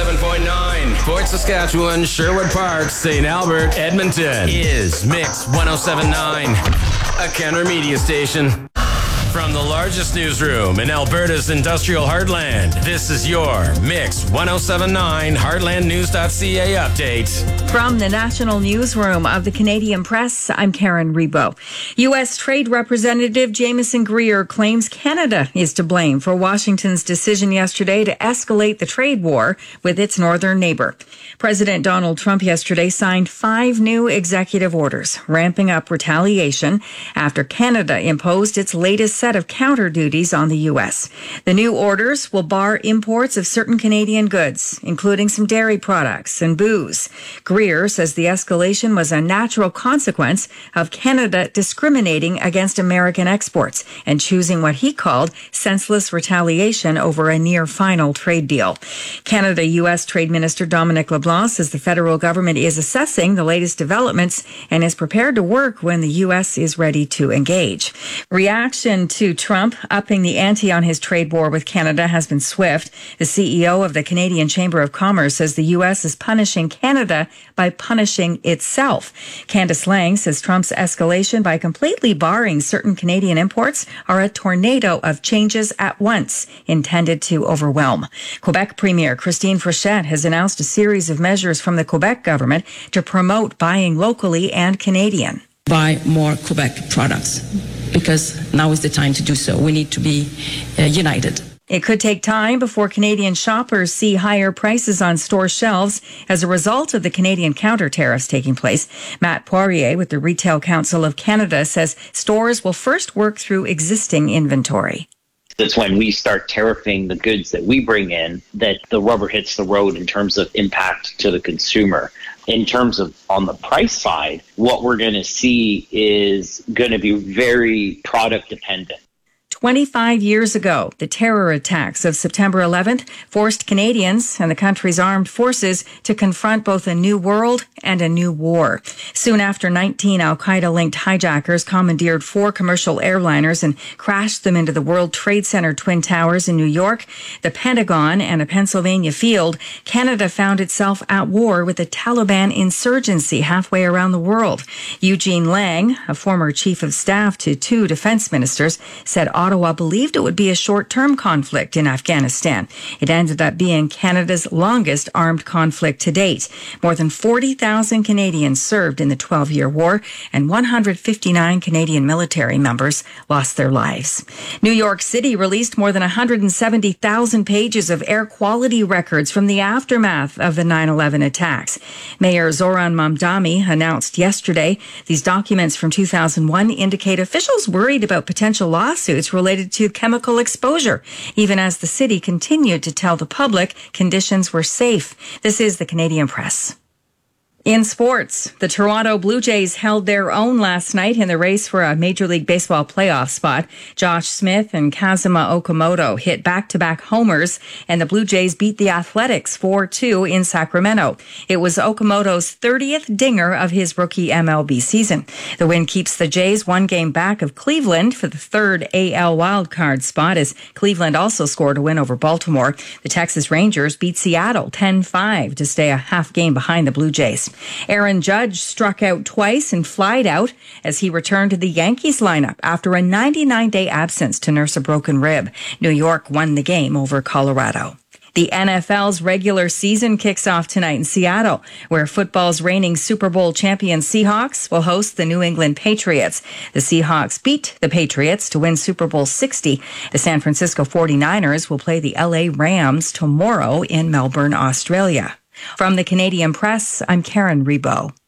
107.9, Fort Saskatchewan, Sherwood Park, St. Albert, Edmonton is Mix 107.9, a Kenner media station. From the largest newsroom in Alberta's industrial heartland, this is your Mix 107.9 HeartlandNews.ca update. From the national newsroom of the Canadian Press, I'm Karen Rebo. U.S. Trade Representative Jameson Greer claims Canada is to blame for Washington's decision yesterday to escalate the trade war with its northern neighbor. President Donald Trump yesterday signed 5 new executive orders, ramping up retaliation after Canada imposed its latest set of counter duties on the U.S. The new orders will bar imports of certain Canadian goods, including some dairy products and booze. Greer says the escalation was a natural consequence of Canada discriminating against American exports and choosing what he called senseless retaliation over a near-final trade deal. Canada-U.S. Trade Minister Dominic LeBlanc says the federal government is assessing the latest developments and is prepared to work when the U.S. is ready to engage. Reaction to Trump upping the ante on his trade war with Canada has been swift. The CEO of the Canadian Chamber of Commerce says the U.S. is punishing Canada by punishing itself. Candice Lang says Trump's escalation by completely barring certain Canadian imports are a tornado of changes at once intended to overwhelm. Quebec Premier Christine Fréchette has announced a series of measures from the Quebec government to promote buying locally and Canadian. Buy more Quebec products, because now is the time to do so. We need to be united. It could take time before Canadian shoppers see higher prices on store shelves as a result of the Canadian counter tariffs taking place. Matt Poirier with the Retail Council of Canada says stores will first work through existing inventory. That's when we start tariffing the goods that we bring in that the rubber hits the road in terms of impact to the consumer. In terms of on the price side, what we're going to see is going to be very product dependent. 25 years ago, the terror attacks of September 11th forced Canadians and the country's armed forces to confront both a new world and a new war. Soon after, 19 al-Qaeda-linked hijackers commandeered 4 commercial airliners and crashed them into the World Trade Center Twin Towers in New York, the Pentagon, and a Pennsylvania field. Canada found itself at war with the Taliban insurgency halfway around the world. Eugene Lang, a former chief of staff to 2 defense ministers, said Ottawa believed it would be a short-term conflict in Afghanistan. It ended up being Canada's longest armed conflict to date. More than 40,000 Canadians served in the 12-year war, and 159 Canadian military members lost their lives. New York City released more than 170,000 pages of air quality records from the aftermath of the 9/11 attacks. Mayor Zoran Mamdani announced yesterday these documents from 2001 indicate officials worried about potential lawsuits related to chemical exposure, even as the city continued to tell the public conditions were safe. This is the Canadian Press. In sports, the Toronto Blue Jays held their own last night in the race for a Major League Baseball playoff spot. Josh Smith and Kazuma Okamoto hit back-to-back homers, and the Blue Jays beat the Athletics 4-2 in Sacramento. It was Okamoto's 30th dinger of his rookie MLB season. The win keeps the Jays 1 game back of Cleveland for the 3rd AL wildcard spot, as Cleveland also scored a win over Baltimore. The Texas Rangers beat Seattle 10-5 to stay a half game behind the Blue Jays. Aaron Judge struck out twice and flied out as he returned to the Yankees lineup after a 99-day absence to nurse a broken rib. New York won the game over Colorado. The NFL's regular season kicks off tonight in Seattle, where football's reigning Super Bowl champion Seahawks will host the New England Patriots. The Seahawks beat the Patriots to win Super Bowl 60. The San Francisco 49ers will play the LA Rams tomorrow in Melbourne, Australia. From the Canadian Press, I'm Karen Rebo.